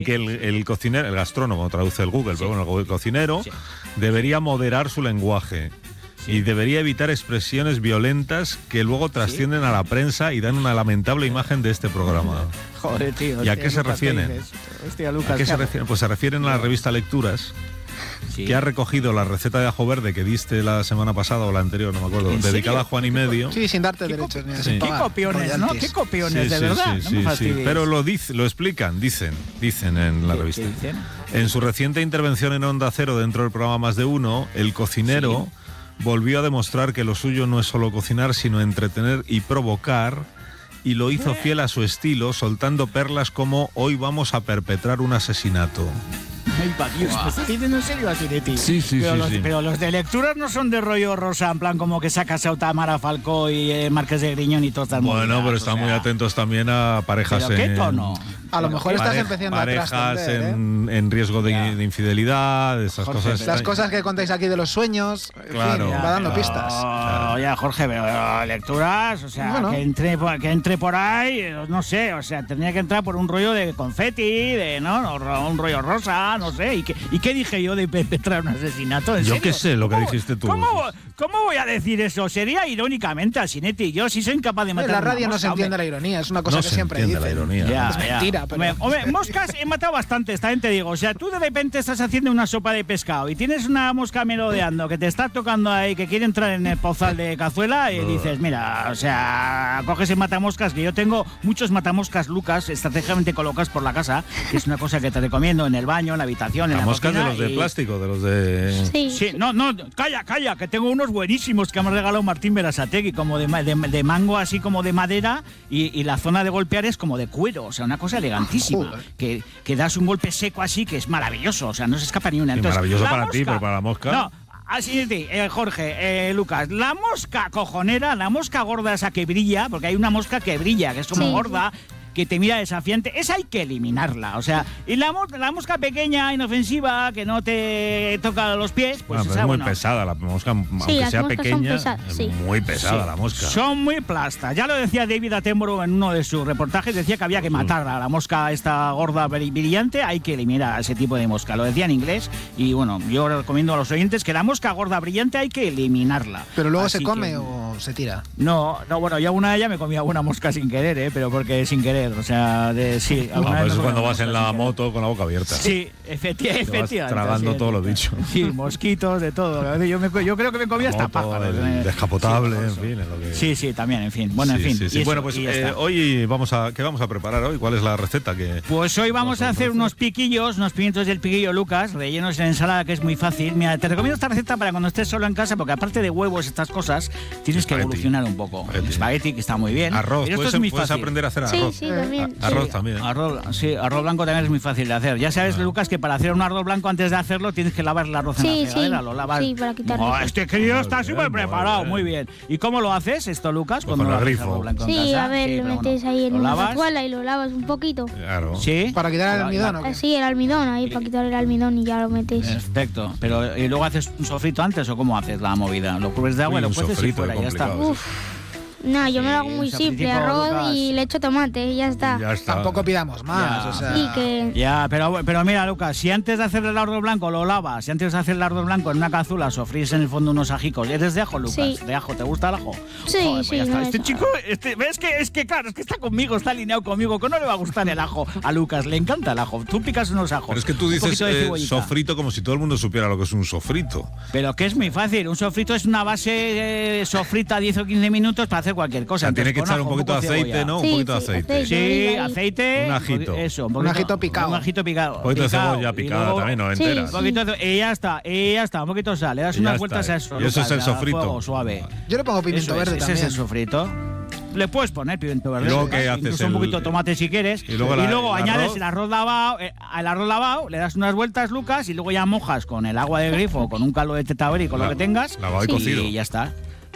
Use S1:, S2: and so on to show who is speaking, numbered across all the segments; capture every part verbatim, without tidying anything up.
S1: que el, el cocinero, el gastrónomo, traduce el Google,
S2: Sí.
S1: pero bueno, el cocinero
S2: Sí.
S1: debería moderar su lenguaje.
S2: Sí.
S1: Y debería evitar expresiones violentas que luego trascienden a la prensa y dan una lamentable imagen de este programa.
S2: Joder, tío.
S1: ¿Y a
S2: hostia,
S1: qué se
S2: Lucas, ¿qué
S1: refieren?
S2: dices? Hostia, Lucas,
S1: ¿A qué se
S2: hago?
S1: refieren? Pues se refieren a la revista Lecturas,
S2: Sí.
S1: que ha recogido la receta de ajo verde que diste la semana pasada o la anterior, no me acuerdo,
S2: ¿En
S1: dedicada
S2: serio?
S1: a Juan y medio.
S3: Sí, sin darte
S2: ¿Qué
S3: derechos. Ni
S2: co-
S3: sin
S1: Sí.
S2: ¿Qué
S3: pagar
S2: copiones, no?
S3: royalties.
S2: ¿Qué copiones,
S1: Sí,
S2: de
S1: sí,
S2: verdad?
S1: sí,
S2: no
S1: sí,
S2: me
S1: sí.
S2: fastidies.
S1: Pero lo, dice, lo explican, dicen, dicen en la
S2: ¿Qué-
S1: revista.
S2: qué dicen?
S1: En su reciente intervención en Onda Cero dentro del programa Más de Uno, el cocinero volvió a demostrar que lo suyo no es solo cocinar, sino entretener y provocar, y lo hizo fiel a su estilo, soltando perlas como "hoy vamos a perpetrar un asesinato".
S2: Ay, pa' Dios, ¿me estás diciendo en serio así de ti?
S1: Sí, sí,
S2: pero
S1: sí,
S2: los,
S1: sí.
S2: Pero los de lecturas no son de rollo rosa, en plan como que sacas a Tamara Falcó y eh, Marqués de Griñón y todas estas
S1: Bueno,
S2: movidas,
S1: pero
S2: o
S1: están
S2: sea,
S1: muy atentos también a parejas
S2: ¿Pero qué
S1: en...
S2: tono?
S3: A lo
S2: Pero
S3: mejor
S2: qué-
S3: estás
S1: Parej-
S3: empezando a
S1: parejas
S3: trascender, ¿eh?
S1: en, en riesgo de,
S2: Ya.
S1: de infidelidad, esas
S2: Jorge,
S1: cosas.
S2: pero-
S3: Las cosas que contáis aquí de los sueños, en
S1: Claro.
S3: fin, va dando
S2: pero-
S3: pistas.
S2: Ya, Jorge, pero lecturas, o sea,
S3: Bueno.
S2: que, entre, por- que entre por ahí, eh, no sé, o sea, tendría que entrar por un rollo de confeti, de, ¿no? O un rollo rosa, no sé. ¿Y qué, y qué dije yo de perpetrar un asesinato? ¿En
S1: Yo
S2: serio?
S1: qué sé lo que
S2: ¿Cómo-
S1: dijiste tú.
S2: ¿cómo, ¿Cómo voy a decir eso? Sería irónicamente, Alsinetti. Yo sí soy incapaz de
S3: En
S2: matar
S3: la
S2: una
S3: radio no
S2: mosca,
S3: se entiende
S2: hombre.
S3: la ironía, es una cosa
S1: No
S3: que
S1: se
S3: siempre
S1: entiende
S3: dicen.
S1: la ironía.
S2: Ya,
S3: Es
S2: ya.
S3: mentira, pero-
S2: Hombre, hombre, moscas he matado bastantes, también te digo. O sea, tú de repente estás haciendo una sopa de pescado y tienes una mosca merodeando que te está tocando ahí, que quiere entrar en el pozal de cazuela y dices, mira, o sea, coges el matamoscas, que yo tengo muchos matamoscas, Lucas, estratégicamente colocados por la casa, que es una cosa que te recomiendo en el baño, en la habitación, en
S1: Las
S2: la
S1: moscas de
S2: cocina
S1: los de
S2: y-
S1: plástico, de los de...
S4: Sí.
S2: Sí, no, no, calla, calla, que tengo unos buenísimos que me ha regalado Martín Berasategui, como de, ma- de, de mango así como de madera y, y la zona de golpear es como de cuero, o sea, una cosa elegantísima,
S3: Joder.
S2: que, que das un golpe seco así que es maravilloso, o sea, no se escapa ni una.
S1: Sí,
S2: Entonces,
S1: maravilloso
S2: la
S1: para ti, pero para la mosca.
S2: No, así de eh, Jorge, eh, Lucas, la mosca cojonera, la mosca gorda esa que brilla, porque hay una mosca que brilla, que es como
S4: Sí.
S2: gorda, que te mira desafiante, esa hay que eliminarla, o sea, y la, mo- la mosca pequeña, inofensiva, que no te toca los pies, pues
S1: Bueno, pero
S2: esa,
S1: es muy
S2: bueno,
S1: pesada la mosca, aunque
S4: las
S1: sea
S4: moscas son
S1: pequeña,
S4: pesadas,
S1: es
S4: sí.
S1: muy pesada
S2: Sí.
S1: la mosca.
S2: Son muy plastas. Ya lo decía David Attenborough en uno de sus reportajes, decía que había que matar a la mosca esta gorda bri- brillante, hay que eliminar a ese tipo de mosca. Lo decía en inglés y bueno, yo recomiendo a los oyentes que la mosca gorda brillante hay que eliminarla.
S3: Pero luego
S2: Así
S3: se come
S2: que-
S3: o se tira.
S2: No, no, bueno, yo una de ellas me comí alguna mosca sin querer, ¿eh? Pero porque sin querer, o sea, de, sí.
S1: No,
S2: alguna
S1: pero
S2: vez
S1: eso
S2: me
S1: es cuando
S2: comí
S1: vas en
S2: mosca
S1: la
S2: sin querer.
S1: moto con la boca abierta.
S2: Sí, efecti-
S1: Te vas
S2: efectivamente.
S1: tragando
S2: así
S1: todo
S2: es.
S1: lo dicho.
S2: Sí, mosquitos, de todo. Yo, me, yo creo que me comí hasta
S1: Moto,
S2: pájaros.
S1: el
S2: eh.
S1: descapotable,
S2: Sí,
S1: en fin, es lo que...
S2: Sí, sí, también, en fin. Bueno,
S1: Sí,
S2: en fin.
S1: sí, sí.
S2: y eso,
S1: Bueno, pues
S2: y ya
S1: eh,
S2: está.
S1: hoy vamos a... ¿Qué vamos a preparar hoy? ¿Cuál es la receta que...?
S2: Pues hoy vamos
S1: Vamos
S2: a
S1: a
S2: hacer
S1: ofrecer.
S2: unos piquillos, unos pimientos del piquillo Lucas, rellenos en ensalada, que es muy fácil. Mira, te recomiendo esta receta para cuando estés solo en casa, porque aparte de huevos, estas cosas, tienes que
S1: Espagueti.
S2: evolucionar un poco.
S1: Espagueti.
S2: Espagueti, que está muy bien.
S1: Arroz,
S2: Pero esto
S1: puedes,
S2: es muy
S1: puedes
S2: fácil.
S1: aprender a hacer
S4: Sí,
S1: arroz.
S4: sí, también.
S1: A- arroz
S4: Sí.
S1: también.
S2: Arroz, sí, arroz blanco también es muy fácil de hacer. Ya sabes, Lucas, que para hacer un arroz blanco antes de hacerlo tienes que lavar el arroz en
S4: Sí,
S2: la fregadera,
S4: sí.
S2: lo lavas.
S4: Sí, para quitarle.
S2: Oh, este crío está
S1: Muy
S2: súper
S1: bien, muy
S2: preparado,
S1: bien.
S2: muy bien. ¿Y cómo lo haces esto, Lucas?
S1: Pues
S2: cuando
S1: con el
S2: haces
S1: grifo.
S2: arroz blanco en
S4: Sí,
S2: casa?
S4: a ver,
S2: Sí,
S4: lo
S2: pero
S4: metes
S2: bueno.
S4: ahí en
S2: ¿Lo
S4: una
S2: lavas?
S4: cazuela y lo lavas un poquito.
S1: Claro.
S2: Sí.
S3: Para quitar el
S2: Lo-
S3: almidón, ¿o qué?
S4: Así, el almidón, ahí, para quitar el almidón y ya lo metes.
S2: Perfecto. Pero ¿y luego haces un sofrito antes o cómo haces la movida? ¿Lo cubres de agua y
S1: Uy,
S2: lo
S1: un
S2: cueces y
S1: sofrito,
S2: fuera? Ya está.
S1: complicado.
S4: Uf. No, yo me lo hago
S2: Sí,
S4: muy
S2: un
S4: simple,
S2: sofritico,
S4: arroz
S2: Lucas.
S4: y le echo tomate y ya está.
S1: Ya está.
S3: Tampoco pidamos más,
S2: Ya.
S3: o sea...
S4: Sí, que...
S2: Ya, pero, pero mira, Lucas, si antes de hacer el arroz blanco lo lavas, si antes de hacer el arroz blanco en una cazuela sofríes en el fondo unos ajicos, ¿eres de ajo, Lucas?
S4: Sí.
S2: ¿De ajo? ¿Te gusta el ajo?
S4: Sí,
S2: Joder, pues
S4: sí,
S2: ya está.
S4: no
S2: Este
S4: es-
S2: chico, este, ¿ves que es que claro, es que está conmigo, está alineado conmigo, que no le va a gustar el ajo a Lucas, le encanta el ajo. Tú picas unos ajos.
S1: Pero es que tú
S2: un
S1: dices
S2: poquito de
S1: eh,
S2: cebollita.
S1: sofrito como si todo el mundo supiera lo que es un sofrito.
S2: Pero que es muy fácil, un sofrito es una base eh, sofrita diez o quince minutos para hacer cualquier
S1: O
S2: cosa.
S1: sea, tiene
S2: Entonces,
S1: que
S2: con
S1: echar
S2: ajo,
S1: un poquito de
S2: poco
S1: aceite,
S2: cebolla.
S1: ¿no? Un
S4: Sí,
S1: poquito de
S4: sí,
S1: aceite.
S4: aceite.
S2: Sí,
S4: Ahí, ahí.
S2: aceite.
S1: Un ajito.
S2: Eso,
S3: Un ajito picado.
S2: Un ajito picado.
S1: Un poquito de
S2: picado,
S1: cebolla
S2: y
S1: picada
S2: luego-
S1: también, no
S4: Sí,
S1: enteras.
S2: Un poquito de- y ya está, y ya está, un poquito de sal. Le das
S1: Y
S2: unas
S1: ya
S2: vueltas
S1: está.
S2: a eso.
S1: Y eso es el
S2: Lucas, a
S1: sofrito.
S2: fuego suave.
S3: Yo le pongo pimiento
S2: Eso es,
S3: verde
S2: ese
S3: también.
S2: es el sofrito. Le puedes poner pimiento verde.
S1: ¿Y luego
S2: Lucas,
S1: qué haces?
S2: incluso un
S1: El-
S2: poquito de tomate si quieres.
S1: Y luego la- el
S2: añades
S1: arroz.
S2: el arroz lavado, eh, al arroz lavado, le das unas vueltas, Lucas, y luego ya mojas con el agua de grifo, con un caldo de tetaberi, con lo
S1: La-
S2: que tengas.
S1: lavado y
S2: sí,
S1: cocido.
S2: Y ya está.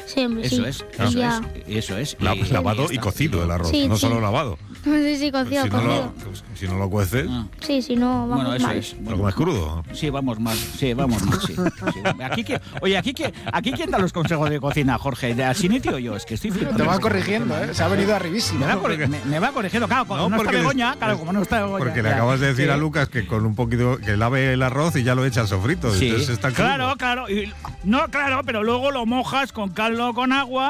S4: Siempre,
S2: Eso
S4: sí.
S2: es,
S1: Claro.
S2: eso
S4: Ya.
S2: es, eso es.
S1: La-
S2: Y-
S1: lavado y
S2: está.
S1: cocido el arroz,
S4: Sí,
S1: no
S4: sí.
S1: solo lavado.
S4: Sí, sí, cocido,
S1: si, no
S4: cocido.
S1: lo, pues, si no lo cueces,
S2: Ah,
S4: Sí, si no, vamos
S2: bueno, eso
S4: mal.
S2: es.
S1: lo
S2: Bueno,
S1: comes crudo.
S2: sí, vamos mal. Sí, vamos mal, sí. sí. Aquí, que- oye, aquí, que- aquí quién da los consejos de cocina, Jorge, ¿de Asiniti o yo? Es que estoy flipando.
S3: Te va corrigiendo, ¿eh? Se ha venido
S2: Me
S3: arribísimo.
S2: va, corri- me, me va corrigiendo, claro, como
S1: No,
S2: no, está
S1: porque
S2: Begoña,
S1: les-
S2: claro, como no está Begoña.
S1: Porque le
S2: ya.
S1: acabas de decir
S2: Sí.
S1: a Lucas que con un poquito que lave el arroz y ya lo echa al sofrito.
S2: Sí,
S1: Entonces está crudo.
S2: claro, claro. Y, no, claro, pero luego lo mojas con caldo con agua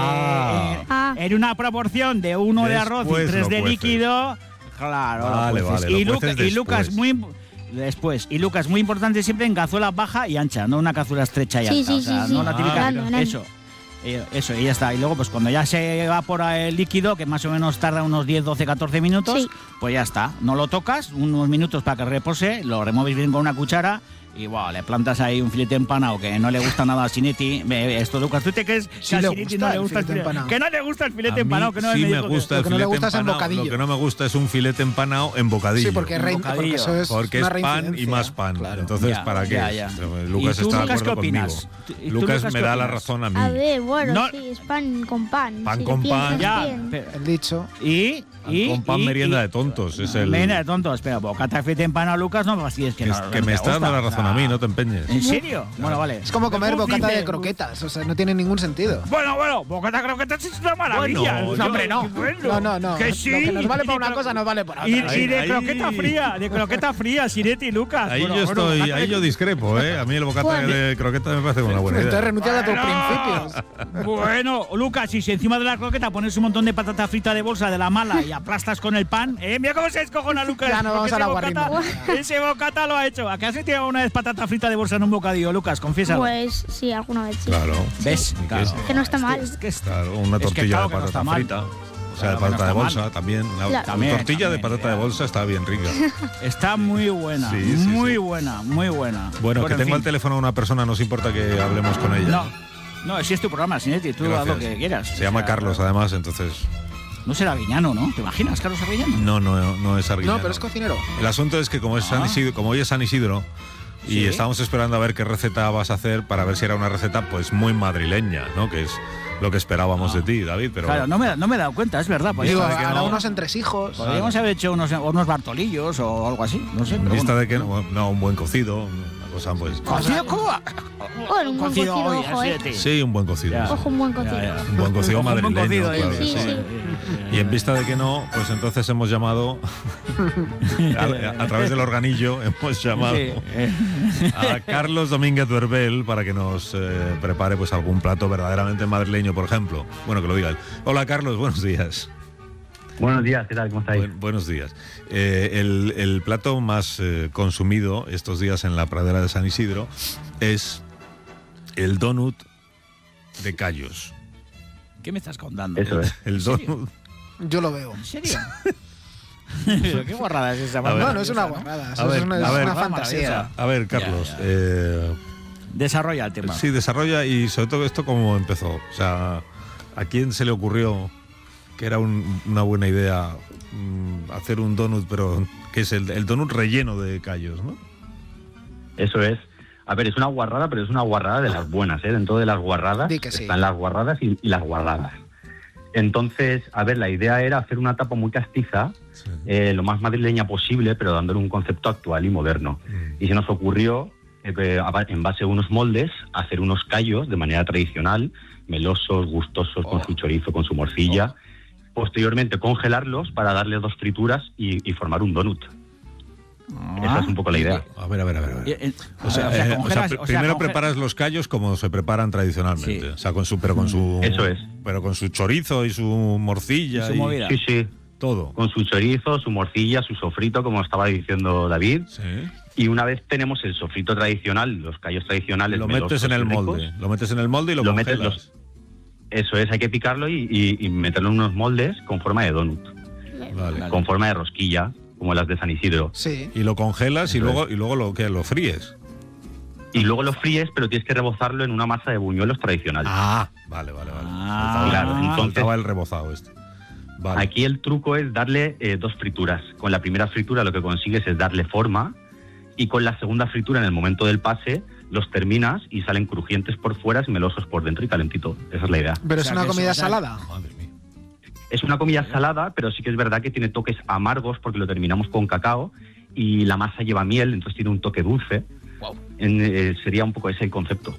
S1: Ah.
S2: eh,
S4: Ah.
S2: en una proporción de uno de arroz y
S1: Después
S2: tres
S1: lo
S2: de
S1: cueces.
S2: líquido. Claro,
S1: Vale,
S2: lo cueces.
S1: vale, lo
S2: y, Luca-
S1: cueces
S2: y Lucas,
S1: después.
S2: muy imp- después. Y Lucas, muy importante siempre en cazuela baja y ancha, no una cazuela estrecha y
S4: Sí,
S2: alta.
S4: sí,
S2: o sea,
S4: sí,
S2: no
S4: sí.
S2: la típica.
S4: Grande, grande.
S2: Eso. eh, Eso, y ya está. Y luego, pues cuando ya se evapora el líquido, que más o menos tarda unos diez, doce, catorce minutos,
S4: Sí.
S2: pues ya está. No lo tocas, unos minutos para que repose, lo remueves bien con una cuchara y wow, le plantas ahí un filete empanado que no le gusta nada a Sinetti. Ve, Esto, Lucas, ¿tú te crees
S3: Sí
S2: que
S3: le
S2: a Sinetti
S3: gusta
S2: no le
S3: el
S2: gusta el
S3: filete
S2: filete
S3: empanado.
S2: Que no le gusta el
S1: A
S2: filete
S1: mí
S2: empanado, que no
S1: sí
S2: me
S1: me
S2: dijo que-
S1: gusta
S3: Lo
S1: el
S3: que no le
S1: filete
S3: gusta es el
S1: empanado.
S3: bocadillo.
S1: Lo que no me gusta es un filete empanado en bocadillo.
S3: Sí, porque, es rein- porque
S2: bocadillo.
S3: eso es
S1: Porque
S3: una
S1: es pan y
S3: reincidencia.
S1: más pan.
S3: Claro.
S1: Entonces,
S2: Ya,
S1: ¿para qué?
S2: ya, ya.
S1: Lucas
S2: ¿Y tú,
S1: está de
S2: Lucas,
S1: acuerdo
S2: qué opinas?
S1: conmigo.
S2: ¿Tú- y tú,
S1: Lucas
S2: Lucas,
S1: me
S2: qué
S1: da la
S2: opinas?
S1: razón a mí.
S4: A ver, bueno,
S2: No.
S4: sí, es pan con pan.
S1: Pan
S4: si
S1: con
S4: lo
S1: pan.
S4: piensas
S2: Ya,
S4: bien.
S2: pero-
S3: El dicho.
S2: y, y,
S1: Con pan
S2: y-
S1: merienda
S2: y-
S1: de tontos. Es el,
S2: Merienda de tontos, pero bocata de filete empanado, Lucas, no me fastidies que,
S1: que,
S2: no,
S1: que
S2: no
S1: me
S2: te
S1: está dando
S2: gusta.
S1: la razón a mí, no te empeñes.
S2: ¿En serio? Bueno, vale.
S3: Es como comer
S2: Uf,
S3: bocata
S2: dice,
S3: de croquetas, o sea, no tiene ningún sentido.
S2: Bueno, bueno, bocata de croquetas es una maravilla.
S1: Bueno,
S2: No,
S1: yo-
S2: hombre, no. Bueno,
S3: No, no, no.
S2: Que
S3: Lo
S2: sí.
S3: que nos vale para
S2: Y
S3: una
S2: de
S3: cosa
S2: cro-
S3: nos vale para otra.
S2: Y,
S1: Ahí-
S2: y de
S1: ahí-
S2: croqueta fría, de croqueta fría, Sinetti y Lucas.
S1: Ahí
S2: Bueno,
S1: yo
S2: bueno,
S1: estoy,
S2: bocata
S1: ahí
S2: de-
S1: yo discrepo, ¿eh? A mí el bocata
S4: Bueno.
S1: de croqueta me parece una buena
S3: Entonces
S1: idea.
S3: renuncias a tus
S2: Bueno.
S3: principios.
S2: Bueno, Lucas, y si encima de la croqueta pones un montón de patata frita de bolsa de la mala y aplastas con el pan, ¿eh? Mira cómo se descojona Lucas.
S3: Ya no vamos
S2: porque
S3: a la
S2: ese bocata-
S3: guarrindonga.
S2: Ese bocata lo ha hecho. ¿A qué has tirado una vez patata frita de bolsa en un bocadillo, Lucas? Confiésalo.
S4: Pues sí, alguna vez sí.
S1: Claro.
S2: ¿Ves?
S1: ¿Y qué
S2: Claro.
S1: es?
S4: Que no está mal.
S2: Es que es-
S1: Claro, una
S2: Es que
S1: tortilla
S2: claro
S1: de
S2: que no
S1: patata
S2: está mal.
S1: frita. O sea, de
S2: Claro que no
S1: patata de
S2: está
S1: bolsa
S2: mal.
S1: también. La
S4: Claro.
S2: También,
S1: tortilla de
S2: también,
S1: patata de
S2: ya.
S1: bolsa está bien rica.
S2: Está muy buena.
S1: Sí, sí,
S2: muy
S1: sí.
S2: buena, muy buena.
S1: Bueno, que
S2: en
S1: tengo
S2: fin.
S1: al teléfono a una persona, no os importa que hablemos con ella.
S2: No, no, si es tu programa, Sinetti, tú haz
S1: Gracias.
S2: lo que quieras.
S1: Se llama
S2: O sea,
S1: Carlos, además, entonces.
S2: No será Viñano, ¿no? ¿Te imaginas, Carlos Arguiñano?
S1: No, no, no es arguillano.
S3: No, pero es cocinero.
S1: El asunto es que como es San
S2: Ah.
S1: Isidro, como hoy es San Isidro, y
S2: Sí.
S1: estábamos esperando a ver qué receta vas a hacer para ver si era una receta pues muy madrileña, ¿no? Que es lo que esperábamos
S2: Ah.
S1: de ti, David. Pero
S2: Claro, no me, no me he dado cuenta, es verdad.
S3: Digo,
S2: Podríamos,
S1: de que
S3: hará
S1: no.
S3: unos entresijos.
S2: podríamos haber hecho unos, unos Bartolillos o algo así, no sé.
S1: en
S2: pero
S1: vista
S2: bueno.
S1: de que no, no, un buen cocido, una cosa pues.
S2: ¿Cocido cómo?
S4: Bueno, un buen cocido,
S2: hoy,
S4: ojo, eh.
S2: Sinetti.
S1: Sí, un buen cocido.
S2: Ya.
S1: sí.
S4: Ojo, un buen cocido.
S2: Ya, ya.
S1: Un buen cocido
S2: Un buen
S1: madrileño,
S2: cocido,
S1: claro,
S2: sí,
S4: sí,
S1: sí.
S4: sí.
S1: Y en vista de que no, pues entonces hemos llamado a, a través del organillo hemos llamado
S2: Sí, eh.
S1: a Carlos Domínguez Duerbel para que nos eh, prepare pues algún plato verdaderamente madrileño, por ejemplo. Bueno, que lo diga él. Hola Carlos, buenos días.
S5: Buenos días, ¿qué tal? ¿Cómo estáis?
S1: Buen- buenos días. Eh, el, el plato más eh, consumido estos días en la pradera de San Isidro es el donut de callos.
S2: ¿Qué me estás contando?
S5: Eso es.
S1: El
S2: ¿En serio?
S1: donut.
S3: Yo lo veo.
S2: ¿En serio? Pero qué guarrada es esa.
S1: A ver.
S3: No, no es una
S2: maravillosa,
S3: guarrada,
S1: A
S3: eso
S1: ver,
S3: es una,
S1: a
S3: es
S1: ver.
S3: una
S2: Ah,
S3: fantasía.
S2: maravillosa.
S1: A ver, Carlos.
S2: Ya, ya.
S1: eh,
S2: Desarrolla el tema.
S1: sí, desarrolla y sobre todo esto cómo empezó. O sea, ¿a quién se le ocurrió que era un- una buena idea mm, hacer un donut, pero que es el, el donut relleno de callos, ¿no?
S5: Eso es. A ver, es una guarrada, pero es una guarrada de las buenas, ¿eh? Dentro de las guarradas
S3: Di que sí.
S5: están las guarradas y, y las guardadas. Entonces, a ver, la idea era hacer una tapa muy castiza,
S1: Sí.
S5: eh, lo más madrileña posible, pero dándole un concepto actual y moderno.
S1: Mm.
S5: Y se nos ocurrió, eh, a ba- en base a unos moldes, hacer unos callos de manera tradicional, melosos, gustosos, con
S3: Oh.
S5: su chorizo, con su morcilla. Posteriormente, congelarlos para darle dos frituras y, y formar un donut.
S2: Ah.
S5: Esa es un poco la idea.
S1: A ver, a ver, a ver. a ver.
S2: Eh, eh,
S1: O sea,
S2: o sea,
S1: eh, o sea,
S2: congelas-
S1: pr-
S2: o sea,
S1: primero
S2: conge-
S1: preparas los callos como se preparan tradicionalmente,
S2: Sí.
S1: o sea, con su, pero con su,
S5: Eso es.
S1: pero con su chorizo y su morcilla
S2: Y su
S1: y
S2: movida.
S5: Sí, sí.
S1: todo.
S5: Con su chorizo, su morcilla, su sofrito, como estaba diciendo David.
S1: Sí.
S5: Y una vez tenemos el sofrito tradicional, los callos tradicionales,
S1: Lo
S5: melosos
S1: metes en
S5: y
S1: el
S5: ricos,
S1: molde, lo metes en el molde y lo,
S5: Lo metes
S1: congelas.
S5: eso es, hay que picarlo y, y- y meterlo en unos moldes con forma de donut,
S1: Vale.
S2: Vale.
S5: con forma de rosquilla, como las de San Isidro.
S3: Sí.
S1: Y lo congelas y
S5: Eso
S1: luego y luego lo que lo fríes.
S5: Y luego lo fríes, pero tienes que rebozarlo en una masa de buñuelos tradicional.
S1: Ah, vale, vale, vale.
S2: Ah,
S1: Faltaba-
S5: claro, entonces-
S1: faltaba el rebozado este. Vale.
S5: Aquí el truco es darle eh, dos frituras. Con la primera fritura lo que consigues es darle forma y con la segunda fritura en el momento del pase los terminas y salen crujientes por fuera y melosos por dentro y calentito. Esa es la idea.
S3: Pero
S2: O
S3: es
S2: sea,
S3: una
S2: que
S3: comida
S2: eso, o sea,
S3: salada.
S1: Madre mía.
S5: Es una comida salada, pero sí que es verdad que tiene toques amargos porque lo terminamos con cacao y la masa lleva miel, entonces tiene un toque dulce.
S2: Wow.
S5: En, eh, sería un poco ese el concepto.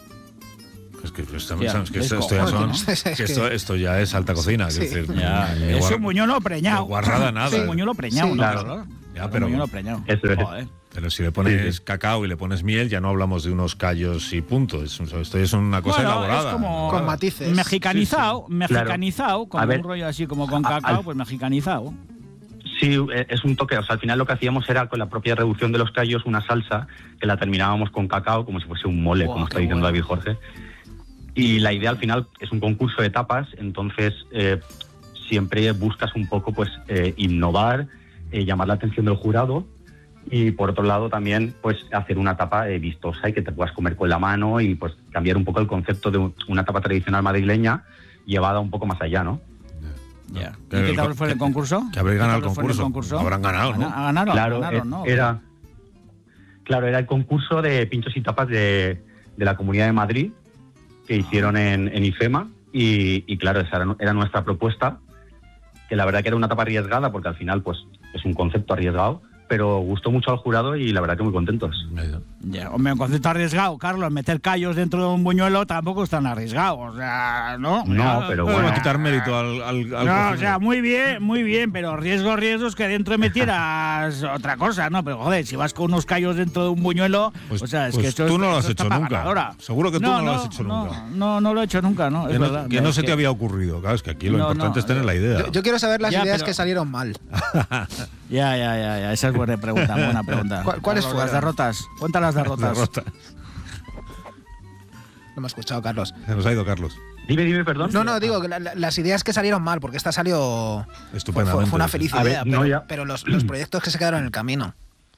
S1: Es que, esto,
S2: Ya,
S1: es que
S2: es
S1: esto, esto ya
S2: cojones,
S1: son-
S2: ¿no?
S3: Es
S1: que
S3: que-
S1: esto, esto ya es alta cocina.
S3: Sí.
S1: Es decir,
S2: Ya,
S1: ni
S2: es
S1: guar-
S2: un buñuelo preñado.
S1: ni guarrada nada.
S2: Es un buñuelo preñado,
S3: Sí,
S2: ¿no?
S5: claro.
S2: Carlos?
S1: Ya,
S2: Un
S1: pero-
S2: buñuelo preñado.
S5: Eso es.
S2: Joder.
S1: Pero si le pones
S5: Sí, sí.
S1: cacao y le pones miel, ya no hablamos de unos callos y punto. Es, esto es una cosa
S2: Bueno,
S1: elaborada.
S2: es como
S3: Con matices.
S2: mexicanizado,
S5: Claro.
S2: mexicanizado, como
S5: A ver,
S2: un rollo así como con
S5: a-
S2: cacao,
S5: al-
S2: pues mexicanizado.
S5: Sí, eh, es un toque. O sea, al final lo que hacíamos era con la propia reducción de los callos una salsa que la terminábamos con cacao como si fuese un mole,
S2: Buah,
S5: como
S2: qué
S5: está diciendo
S2: bueno.
S5: David Jorge. Y la idea al final es un concurso de tapas, entonces eh, siempre buscas un poco pues eh, innovar, eh, llamar la atención del jurado y por otro lado también pues hacer una tapa eh, vistosa y que te puedas comer con la mano y pues cambiar un poco el concepto de un- una tapa tradicional madrileña llevada un poco más allá, ¿no?
S2: Ya.
S1: Que
S2: ¿Y qué
S1: el-
S2: tal fue el
S1: que-
S2: concurso?
S1: que habréis
S2: ¿Qué
S1: ganado
S2: tal
S1: el
S2: fue
S1: concurso. Habrán ganado, ¿no?
S2: Gana- Ganaron,
S5: Claro,
S2: ganaron,
S5: eh,
S2: ¿no?
S5: era, claro, era el concurso de pinchos y tapas de, de la Comunidad de Madrid que hicieron en, en IFEMA y, y claro, esa era, era nuestra propuesta, que la verdad que era una tapa arriesgada porque al final pues es un concepto arriesgado, pero gustó mucho al jurado y la verdad que muy contentos.
S2: Ya, hombre, un concepto arriesgado, Carlos. Meter callos dentro de un buñuelo tampoco es tan arriesgado. O sea, ¿no?
S5: No,
S2: Ya,
S5: pero
S1: No le va a
S5: bueno.
S1: quitar mérito al, al, al
S2: No, o
S1: cocinero.
S2: sea, muy bien, muy bien, pero riesgo, riesgos que dentro metieras otra cosa, ¿no? Pero joder, si vas con unos callos dentro de un buñuelo,
S1: Pues-
S2: o sea, es
S1: pues
S2: que esto
S1: tú
S2: es,
S1: no lo has
S2: esto es
S1: hecho
S2: tapa
S1: nunca.
S2: ganadora.
S1: Seguro que tú no lo has hecho
S2: no,
S1: nunca.
S2: No, no lo he hecho nunca, ¿no?
S1: Que
S2: Es
S1: no,
S2: verdad.
S1: que no
S2: es
S1: se
S2: que-
S1: te había ocurrido. Claro, es que aquí lo
S2: No,
S1: importante
S2: no,
S1: es tener la idea.
S3: Yo, yo quiero saber las
S2: Ya,
S3: ideas
S2: pero-
S3: que salieron mal.
S2: Ya, ya, ya, ya. Esa es buena pregunta, buena pregunta.
S3: ¿Cuál- cuáles
S2: Carlos, Las
S3: fueron?
S2: derrotas. Cuenta las derrotas.
S1: Derrotas.
S3: No me ha escuchado, Carlos.
S1: Se nos ha ido Carlos.
S5: Dime, dime, perdón.
S3: No, no, digo que la- la- las ideas que salieron mal, porque esta salió. Fue,
S1: Estupendamente.
S3: fue una feliz
S5: A ver,
S3: idea,
S5: no,
S3: pero,
S5: ya.
S3: pero los, los proyectos que se quedaron en el camino.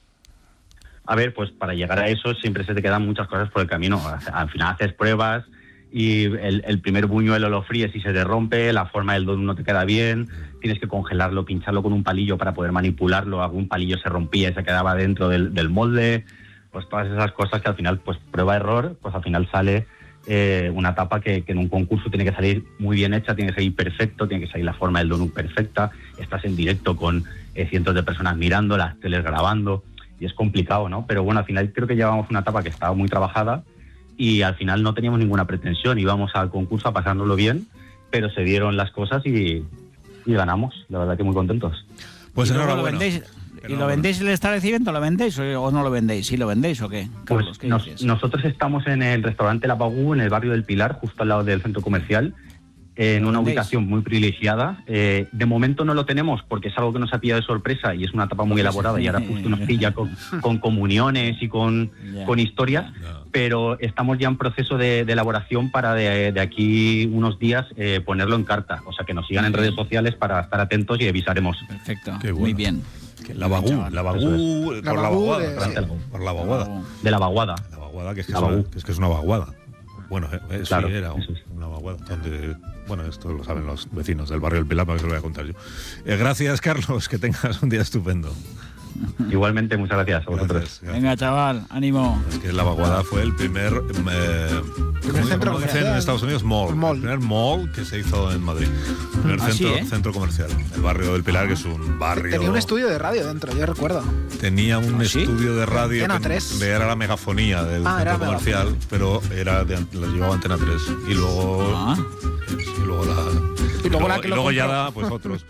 S5: A ver, pues para llegar a eso siempre se te quedan muchas cosas por el camino. Al final haces pruebas y el, el primer buñuelo lo fríes y se te rompe, la forma del donut no te queda bien, tienes que congelarlo, pincharlo con un palillo para poder manipularlo, algún palillo se rompía y se quedaba dentro del, del molde, pues todas esas cosas que al final, pues prueba-error, pues al final sale eh, una tapa que, que en un concurso tiene que salir muy bien hecha, tiene que salir perfecto, tiene que salir la forma del donut perfecta, estás en directo con eh, cientos de personas mirando, las teles grabando, y es complicado, ¿no? Pero bueno, al final creo que llevamos una tapa que estaba muy trabajada y al final no teníamos ninguna pretensión, íbamos al concurso a pasándolo bien, pero se dieron las cosas y, y ganamos, la verdad que muy contentos.
S1: Pues
S2: Y luego lo
S1: enhorabuena.
S2: vendéis-
S1: Pero-
S2: ¿Y lo vendéis el establecimiento? ¿Lo vendéis o, o no lo vendéis? ¿Sí lo vendéis o qué? Carlos,
S5: Pues
S2: ¿qué
S5: nos-
S2: dices?
S5: nosotros estamos en el restaurante La Bagú, en el barrio del Pilar, justo al lado del centro comercial, en
S2: ¿Lo
S5: una
S2: vendéis?
S5: ubicación muy privilegiada. Eh, de momento no lo tenemos porque es algo que nos ha pillado de sorpresa y es una etapa muy elaborada y ahora justo nos pilla con, con comuniones y con,
S2: Ya.
S5: con historias,
S1: Ya.
S5: pero estamos ya en proceso de, de elaboración para de, de aquí unos días eh, ponerlo en carta. O sea, que nos sigan en redes sociales para estar atentos y avisaremos.
S2: Perfecto,
S1: Qué bueno.
S2: muy bien.
S1: La Bagú,
S2: chaval.
S1: la Bagú,
S3: La
S1: por la
S3: Bagú
S1: vaguada.
S3: de-
S1: Por la- Por la vaguada.
S5: De la vaguada.
S1: La vaguada, que es que,
S5: La
S1: es, una,
S5: Bagú.
S1: que es que es una vaguada. Bueno, eh, eh,
S5: Claro,
S1: sí, era un-
S5: eso es.
S1: una vaguada. Donde, bueno, esto lo saben los vecinos del barrio del Pilar, para que se lo voy a contar yo. Eh, gracias, Carlos, que tengas un día estupendo.
S5: Igualmente, muchas gracias a vosotros.
S1: Gracias, gracias.
S2: Venga, chaval, ánimo.
S1: Es que la vaguada fue el primer, eh, ¿cómo-
S3: centro
S1: cómo dicen
S3: comercial.
S1: en Estados Unidos? Mall.
S3: Mall.
S1: El primer mall que se hizo en Madrid. El primer
S2: Ah, sí,
S1: centro,
S2: ¿eh?
S1: centro comercial. El barrio del Pilar, que es un barrio.
S3: Tenía un estudio de radio dentro, yo recuerdo.
S1: Tenía un
S2: ¿Ah, sí?
S1: estudio de radio
S3: Antena
S1: que
S3: tres.
S1: de- era la megafonía del
S3: Ah, era
S1: centro comercial, pero era de, la llevaba Antena tres. Y luego,
S2: Ah.
S1: y luego la.
S3: Y luego la que
S1: y
S3: lo
S1: luego ya
S3: compró.
S1: da, pues otros.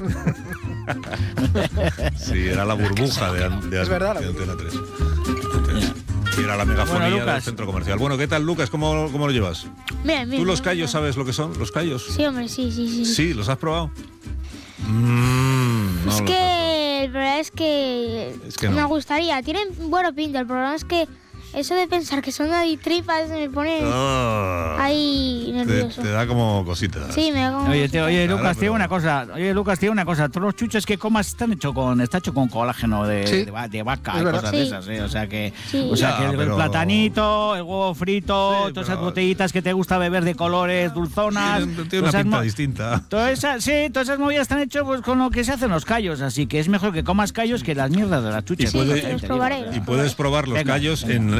S1: Sí, era la burbuja de, an- de,
S3: Es verdad, la
S1: de Antena tres.
S2: Ya.
S1: Y era la megafonía
S2: Bueno,
S1: del
S2: Lucas.
S1: centro comercial. Bueno, ¿qué tal, Lucas? ¿Cómo, cómo lo llevas?
S4: Bien, bien.
S1: ¿Tú los
S4: bien,
S1: callos
S4: bien.
S1: sabes lo que son? ¿Los callos?
S4: Sí, hombre, sí, sí, sí.
S1: Sí, ¿los has probado? Mm, no
S4: es
S1: los
S4: que el problema es que,
S1: Es que no.
S4: me gustaría. Tienen bueno pinta. El problema es que eso de pensar que son de tripas me pone
S1: Ah,
S4: ahí
S1: te,
S4: nervioso.
S1: te da como cositas.
S4: Sí, me da como...
S2: Oye, te- oye,
S1: Claro,
S2: Lucas, te
S1: pero-
S2: digo una cosa. Oye, Lucas, te digo una cosa. Todos los chuches que comas están hechos con, está hecho con colágeno de,
S3: Sí.
S2: de, va- de vaca
S3: Es
S2: y
S3: verdad.
S2: cosas de
S4: Sí.
S2: esas, ¿eh? O sea que,
S4: Sí.
S2: o sea
S1: Ya,
S2: que el,
S1: pero-
S2: platanito, el huevo frito,
S1: Sí,
S2: todas
S1: pero-
S2: esas botellitas que te gusta beber de colores, dulzonas.
S1: Tiene, tiene
S2: todas
S1: una
S2: esas
S1: pinta
S2: mo-
S1: distinta.
S2: Todas esas, sí, todas esas movidas están hechas pues, con lo que se hacen los callos, así que es mejor que comas callos que las mierdas de las chuches.
S1: Y puede-
S2: Te digo,
S4: Los probaré,
S2: ¿eh?
S1: Y puedes probar los
S2: Venga,
S1: callos
S2: venga.
S1: en,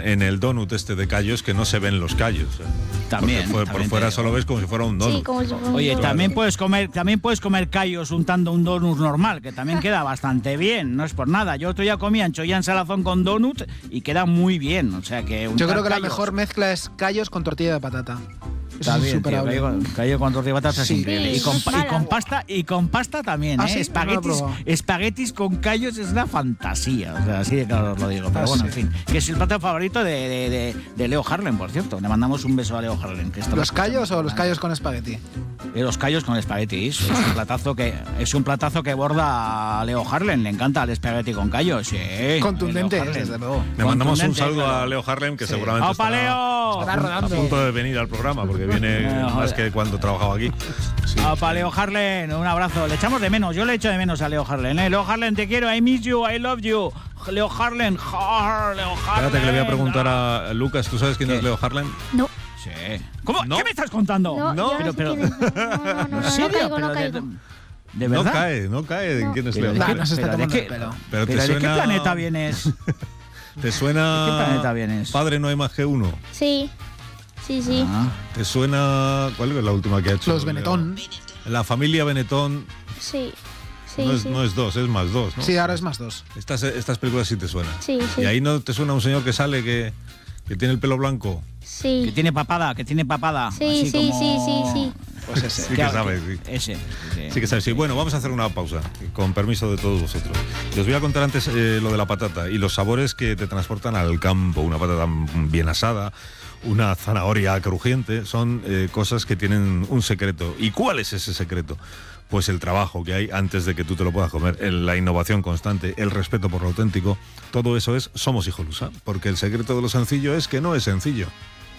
S1: en el donut este de callos que no se ven los callos. ¿eh?
S2: También,
S1: Porque fue-
S2: también
S1: por fuera
S2: te
S1: solo
S2: digo.
S1: ves como si fuera un donut.
S4: Sí, como si fuera un
S2: Oye,
S4: donut.
S2: también puedes comer, también puedes comer callos untando un donut normal, que también queda bastante bien, no es por nada. Yo otro día comí ancholla en salazón con donut y queda muy bien, o sea que
S3: Yo
S2: untar
S3: creo que la
S2: callos-
S3: mejor mezcla es callos con tortilla de patata. Eso
S2: Está
S3: es
S2: bien, tío,
S3: insuperable.
S2: callo, con- callo con tortilla de patata es
S3: Sí.
S2: increíble.
S4: Sí,
S2: Y con,
S4: no es
S2: pa- y
S4: mala.
S2: con pasta y con pasta también,
S3: Ah,
S2: ¿eh?
S3: sí,
S2: Espaguetis,
S3: no lo he probado.
S2: espaguetis con callos es una fantasía. O sea, así de claro os lo digo. Pero
S3: Ah,
S2: bueno,
S3: sí.
S2: en fin. Que es el plato favorito de, de, de- de Leo Harlem, por cierto. Le mandamos un beso a Leo Harlem. Que está
S3: ¿Los callos o los callos con espagueti?
S2: Eh, los callos con espaguetis. Es un platazo que es un platazo que borda a Leo Harlem. Le encanta el espagueti con callos. Sí.
S3: Contundente,
S2: Leo Harlem.
S3: desde luego.
S1: Le mandamos un
S2: Contundente,
S1: saludo
S2: claro.
S1: a Leo Harlem, que
S3: Sí.
S1: seguramente
S2: ¡Opa,
S1: estará
S2: Leo!
S3: Estará
S1: a
S3: rodando.
S1: punto de venir al programa, porque viene
S2: Eh,
S1: más
S2: joder.
S1: que cuando trabajaba aquí. Sí.
S2: Opa, Leo Harlem, un abrazo. Le echamos de menos, yo le echo de menos a Leo Harlem. ¿eh? Leo Harlem, te quiero, I miss you, I love you. Leo Harlem, har, Leo Harlem.
S1: Espérate que le voy a preguntar a Lucas, ¿tú sabes quién
S2: ¿Qué?
S1: es Leo Harlem?
S4: No,
S2: Sí. ¿Cómo?
S1: No.
S2: ¿Qué me estás contando?
S4: no,
S1: No,
S4: yo
S2: pero-
S4: sé
S2: pero-
S4: quién es. No, no, no, no,
S2: ¿En
S4: no
S2: serio?
S4: caigo,
S2: Pero
S4: no
S2: de,
S4: caigo.
S2: ¿De
S1: No
S2: verdad?
S1: cae, no cae en
S4: No.
S1: quién es
S2: Pero
S1: Leo
S2: ¿de
S3: Nah,
S2: qué-
S1: Harlem.
S3: no se está
S2: pero ¿de
S3: tomando
S2: qué-
S3: el pelo.
S1: Pero te
S2: pero ¿de qué
S1: suena-
S2: planeta vienes?
S1: ¿Te suena
S2: ¿De qué planeta vienes?
S1: Padre no hay más que uno?
S4: Sí, sí, sí.
S2: Ah,
S1: ¿Te suena cuál es la última que ha hecho?
S3: Los
S1: Leo?
S3: Benetton.
S1: La familia Benetton
S4: Sí, sí,
S1: no, es,
S4: sí.
S1: no es dos, es más dos, ¿no?
S3: Sí, ahora es más dos.
S1: Estas, estas películas sí te suenan.
S4: Sí, sí.
S1: Y ahí no te suena un señor que sale que, que tiene el pelo blanco.
S2: que
S4: Sí.
S2: tiene papada, que tiene papada.
S4: Sí,
S2: así
S4: sí,
S2: como-
S4: sí, sí, sí.
S3: Pues ese.
S1: Sí que sabes, sí.
S2: Ese. ese.
S1: Sí que sabes, sí. Bueno, vamos a hacer una pausa, con permiso de todos vosotros. Les voy a contar antes eh, lo de la patata y los sabores que te transportan al campo. Una patata bien asada, una zanahoria crujiente, son eh, cosas que tienen un secreto. ¿Y cuál es ese secreto? Pues el trabajo que hay antes de que tú te lo puedas comer, el- la innovación constante, el respeto por lo auténtico, todo eso es Somos Hijolusa, porque el secreto de lo sencillo es que no es sencillo.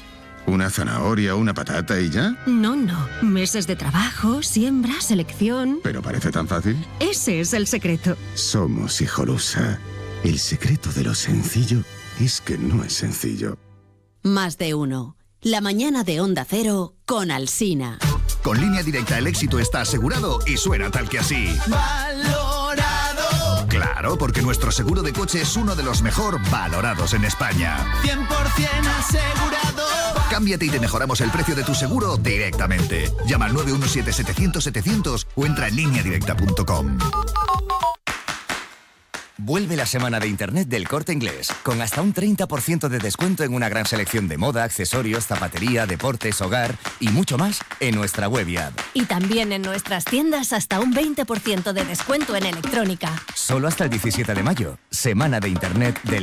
S6: ¿Una zanahoria, una patata y ya?
S7: No, no. Meses de trabajo, siembra, selección.
S6: Pero parece tan fácil.
S7: Ese es el secreto.
S6: Somos Hijolusa. El secreto de lo sencillo es que no es sencillo.
S8: Más de uno. La mañana de Onda Cero con Alsina.
S9: Con Línea Directa el éxito está asegurado y suena tal que así. ¡Valorado! Claro, porque nuestro seguro de coche es uno de los mejor valorados en España.
S10: cien por ciento asegurado.
S9: Cámbiate y te mejoramos el precio de tu seguro directamente. Llama al nueve uno siete, setecientos, setecientos o entra en línea directa punto com.
S11: Vuelve la semana de Internet del Corte Inglés, con hasta un treinta por ciento de descuento en una gran selección de moda, accesorios, zapatería, deportes, hogar y mucho más en nuestra web y app.
S7: Y también en nuestras tiendas hasta un veinte por ciento de descuento en electrónica.
S11: Solo hasta el diecisiete de mayo, semana de Internet del